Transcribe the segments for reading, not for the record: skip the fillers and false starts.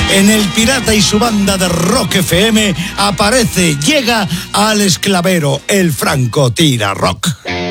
en el Pirata y su banda de Rock FM aparece, llega Alex Clavero, el Francotira Rock.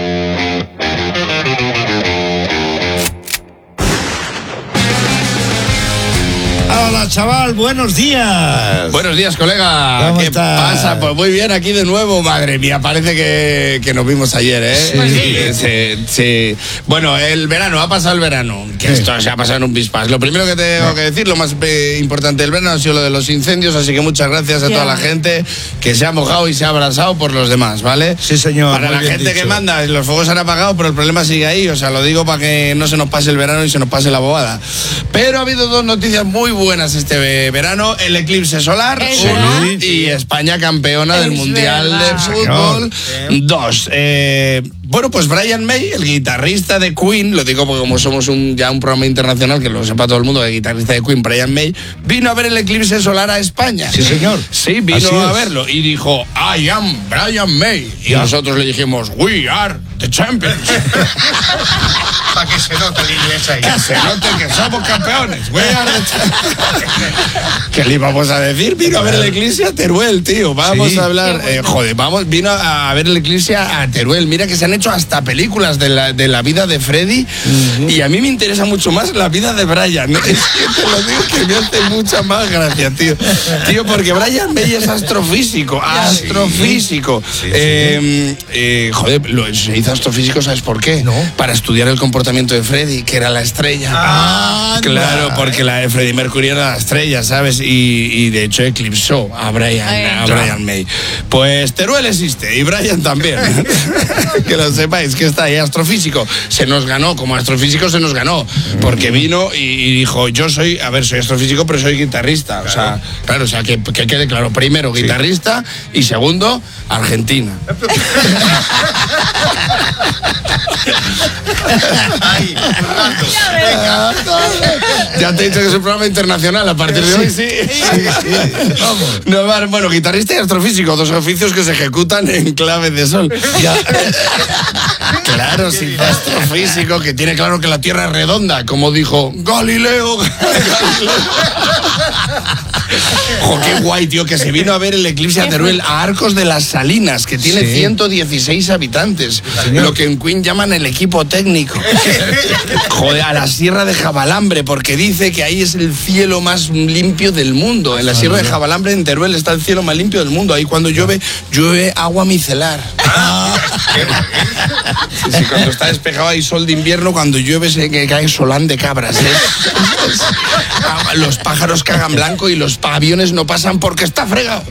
Hola, chaval, buenos días. Buenos días, colega. ¿Cómo ¿Qué estás? pasa? Pues muy bien, aquí de nuevo. Madre mía, parece que nos vimos ayer, ¿eh? Sí. Bueno, el verano, ha pasado el verano. Que esto se ha pasado en un pispás. Lo primero que tengo que decir, lo más importante del verano ha sido lo de los incendios, así que muchas gracias a toda la gente que se ha mojado y se ha abrazado por los demás, ¿vale? Sí, señor. Para la gente que manda, los fuegos se han apagado, pero el problema sigue ahí. O sea, lo digo para que no se nos pase el verano y se nos pase la bobada. Pero ha habido dos noticias muy buenas este verano: el eclipse solar, uno, y España campeona del Mundial de Fútbol, dos. Bueno, pues Brian May, el guitarrista de Queen, lo digo porque como somos ya un programa internacional, que lo sepa todo el mundo, el guitarrista de Queen, Brian May, vino a ver el eclipse solar a España. Sí, señor. Sí, vino a verlo y dijo, I am Brian May. Y nosotros le dijimos, we are the champions. Para que se note el inglés ahí. Que se note que somos campeones. We are the champions. ¿Qué le íbamos a decir? Vino a ver el eclipse a Teruel, tío. Vamos a hablar, vino a ver el eclipse a Teruel. Mira que se han hecho hasta películas de la vida de Freddy, y a mí me interesa mucho más la vida de Brian. Es que te lo digo, que me hace mucha más gracia, tío. Tío, porque Brian May es astrofísico. Se hizo astrofísico, ¿sabes por qué? No. Para estudiar el comportamiento de Freddy, que era la estrella. Claro, porque la de Freddie Mercury era la estrella, ¿sabes? Y de hecho eclipsó a Brian May. Pues Teruel existe y Brian también. Que lo sepáis, que está ahí, astrofísico. Se nos ganó, como astrofísico se nos ganó, porque vino y dijo, soy astrofísico, pero soy guitarrista. Claro. O sea, que quede claro, primero guitarrista y segundo, Argentina. Ahí, Ya te he dicho que es un programa internacional a partir de hoy, sí. Vamos. No, bueno, guitarrista y astrofísico, dos oficios que se ejecutan en clave de sol. Claro, sí, astrofísico, que tiene claro que la Tierra es redonda, como dijo Galileo. Jo, qué guay, tío, que se vino a ver el eclipse a Teruel, a Arcos de las Salinas, que tiene 116 habitantes, lo que en Queen llaman el equipo técnico. Joder, a la Sierra de Javalambre, porque dice que ahí es el cielo más limpio del mundo. En la Sierra de Javalambre, en Teruel, está el cielo más limpio del mundo. Ahí cuando llueve agua micelar. Sí, cuando está despejado hay sol de invierno, cuando llueve que cae solán de cabras. Los pájaros cagan blanco y los aviones no pasan porque está fregado.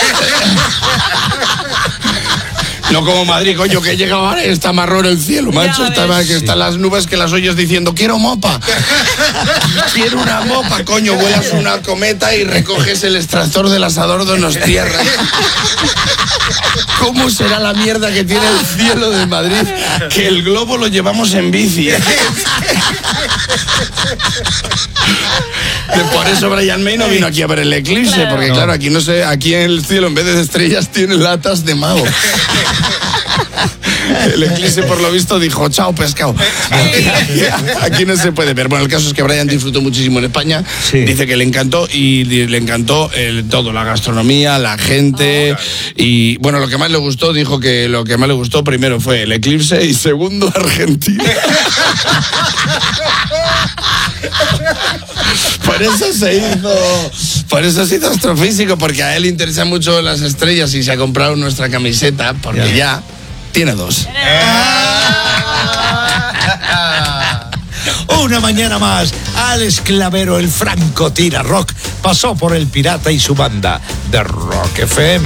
No como Madrid, coño, que llega ahora y está marrón el cielo, macho. Están las nubes que las oyes diciendo, quiero mopa. Quiero una mopa, coño. Vuelas una cometa y recoges el extractor del asador de unos tierras. ¿Cómo será la mierda que tiene el cielo de Madrid? Que el globo lo llevamos en bici. Por eso Brian May no vino aquí a ver el eclipse, porque claro, aquí en el cielo en vez de estrellas tiene latas de mago. El eclipse, por lo visto, dijo, chao, pescado. Aquí no se puede ver. Bueno, el caso es que Brian disfrutó muchísimo en España. Sí. Dice que le encantó y le encantó todo, la gastronomía, la gente. Y bueno, lo que más le gustó, dijo que lo que más le gustó primero fue el eclipse y segundo, Argentina. Por eso se hizo astrofísico, porque a él le interesan mucho las estrellas y se ha comprado nuestra camiseta, porque ya tiene dos. Una mañana más, Alex Clavero, el Francotira Rock, pasó por el Pirata y su banda de Rock FM.